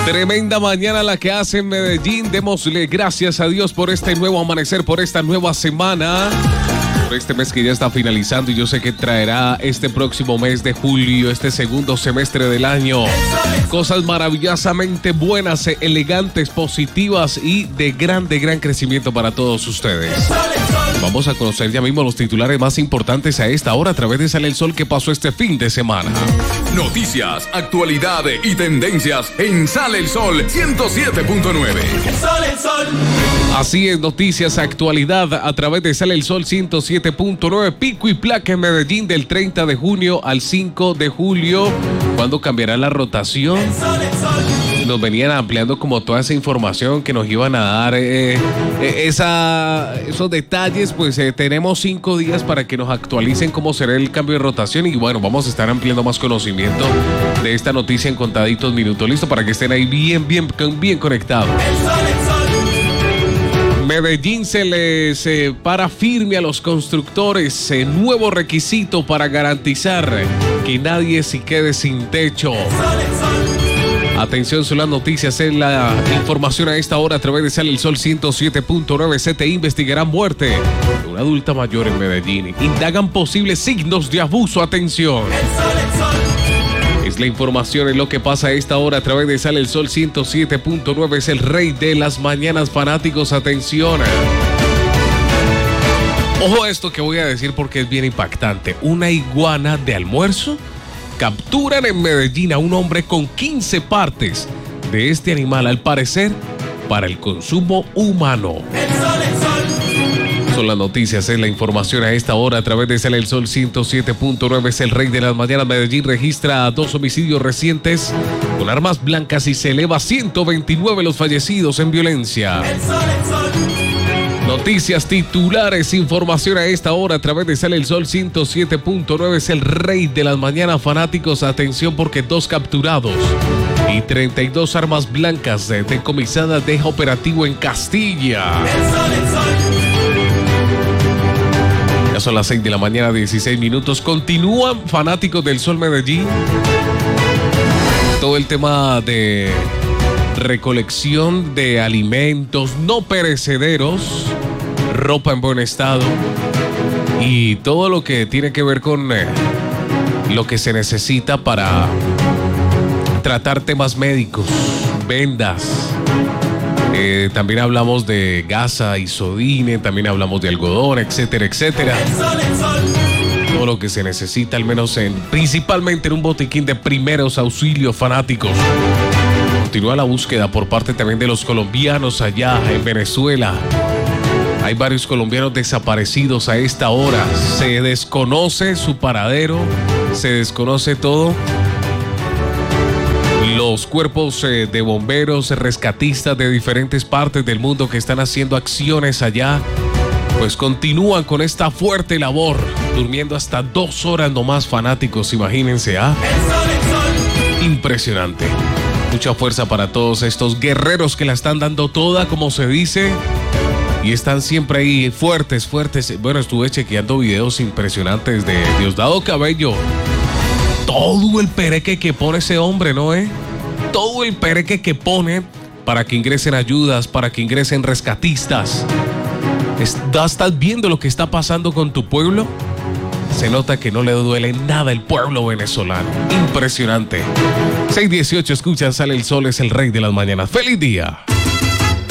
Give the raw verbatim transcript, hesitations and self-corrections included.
Tremenda mañana la que hace en Medellín. Démosle gracias a Dios por este nuevo amanecer, por esta nueva semana, por este mes que ya está finalizando y yo sé que traerá este próximo mes de julio, este segundo semestre del año, cosas maravillosamente buenas, elegantes, positivas y de gran, de gran crecimiento para todos ustedes. Vamos a conocer ya mismo los titulares más importantes a esta hora a través de Sale el Sol que pasó este fin de semana. Noticias, actualidad y tendencias en Sale el Sol ciento siete punto nueve. El sol, el sol. Así es, noticias, actualidad a través de Sale el Sol ciento siete punto nueve. Pico y placa en Medellín del treinta de junio al cinco de julio. ¿Cuándo cambiará la rotación? El sol, el sol. Nos venían ampliando como toda esa información que nos iban a dar, eh, eh, esa, esos detalles, pues eh, tenemos cinco días para que nos actualicen cómo será el cambio de rotación y bueno, vamos a estar ampliando más conocimiento de esta noticia en contaditos minutos. Listo para que estén ahí bien, bien, bien conectados. El sol, el sol. Medellín se les eh, para firme a los constructores, eh, nuevo requisito para garantizar que nadie se quede sin techo. El sol, el sol. Atención, son las noticias en la información a esta hora a través de Sale el Sol ciento siete punto nueve. C T I investigará muerte de una adulta mayor en Medellín. Indagan posibles signos de abuso. Atención. El sol, el sol. Es la información en lo que pasa a esta hora a través de Sale el Sol ciento siete punto nueve. Es el rey de las mañanas, fanáticos. Atención. Ojo a esto que voy a decir porque es bien impactante. Una iguana de almuerzo. Capturan en Medellín a un hombre con quince partes de este animal, al parecer, para el consumo humano. El sol, el sol. Son las noticias, es la información a esta hora a través de Sale el Sol ciento siete punto nueve. Es el rey de las mañanas. Medellín registra dos homicidios recientes con armas blancas y se eleva a ciento veintinueve los fallecidos en violencia. El sol, el sol. Noticias, titulares, información a esta hora a través de Sale el Sol ciento siete punto nueve. Es el rey de las mañanas, fanáticos. Atención porque dos capturados y treinta y dos armas blancas decomisadas deja operativo en Castilla. El sol, el sol. Ya son las seis de la mañana, dieciséis minutos. Continúan fanáticos del Sol Medellín. Todo el tema de recolección de alimentos no perecederos, ropa en buen estado y todo lo que tiene que ver con eh, lo que se necesita para tratar temas médicos, vendas. Eh, también hablamos de gasa, isodine, también hablamos de algodón, etcétera, etcétera. El sol, el sol. Todo lo que se necesita, al menos en, principalmente en un botiquín de primeros auxilios, fanáticos. Continúa la búsqueda por parte también de los colombianos allá en Venezuela. Hay varios colombianos desaparecidos a esta hora. Se desconoce su paradero, se desconoce todo. Los cuerpos eh, de bomberos, rescatistas de diferentes partes del mundo que están haciendo acciones allá, pues continúan con esta fuerte labor, durmiendo hasta dos horas nomás, fanáticos, imagínense, ¿ah? El sol, el sol. Impresionante. Mucha fuerza para todos estos guerreros que la están dando toda, como se dice, y están siempre ahí fuertes, fuertes. Bueno, estuve chequeando videos impresionantes de Diosdado Cabello. Todo el pereque que pone ese hombre, ¿no, eh? Todo el pereque que pone para que ingresen ayudas, para que ingresen rescatistas. ¿Estás viendo lo que está pasando con tu pueblo? Se nota que no le duele nada el pueblo venezolano. Impresionante. seis dieciocho, escuchan Sale el Sol, es el rey de las mañanas. ¡Feliz día!